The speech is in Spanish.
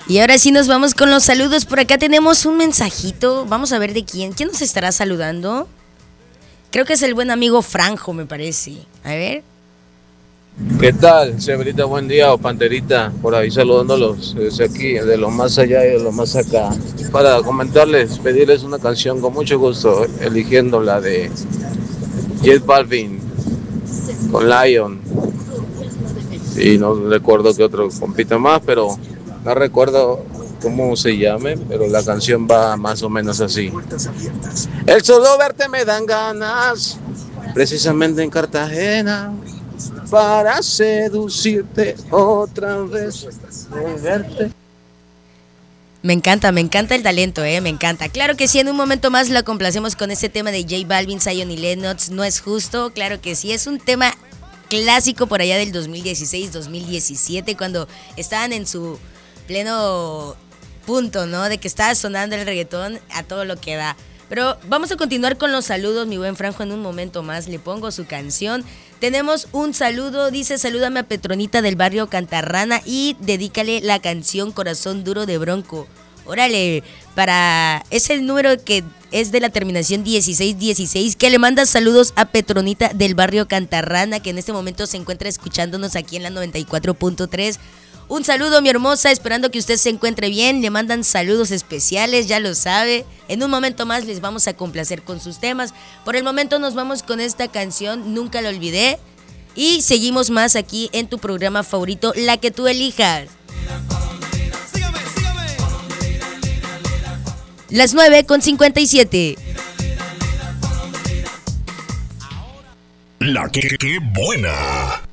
Y ahora sí nos vamos con los saludos. Por acá tenemos un mensajito. Vamos a ver de quién. ¿Quién nos estará saludando? Creo que es el buen amigo Franjo, me parece. A ver. ¿Qué tal, Severita? Buen día, o Panterita, por ahí saludándolos desde aquí, de lo más allá y de lo más acá. Para comentarles, pedirles una canción con mucho gusto, eligiendo la de J Balvin con Lion. Y no recuerdo qué otro compite más, pero no recuerdo cómo se llame, pero la canción va más o menos así. El solo verte me dan ganas, precisamente en Cartagena, para seducirte otra vez, volverte. Me encanta el talento, me encanta. Claro que sí, en un momento más la complacemos con este tema de J Balvin, Zion y Lennox, No es justo, claro que sí, es un tema clásico por allá del 2016, 2017, cuando estaban en su pleno punto, ¿no? De que estaba sonando el reggaetón a todo lo que da. Pero vamos a continuar con los saludos, mi buen Franjo, en un momento más le pongo su canción. Tenemos un saludo, dice: salúdame a Petronita del barrio Cantarrana y dedícale la canción Corazón Duro de Bronco. Órale, es el número que es de la terminación 1616, que le manda saludos a Petronita del barrio Cantarrana, que en este momento se encuentra escuchándonos aquí en la 94.3. Un saludo, mi hermosa, esperando que usted se encuentre bien. Le mandan saludos especiales, ya lo sabe. En un momento más les vamos a complacer con sus temas. Por el momento nos vamos con esta canción, Nunca la olvidé. Y seguimos más aquí en tu programa favorito, la que tú elijas. Las 9:57. La que buena.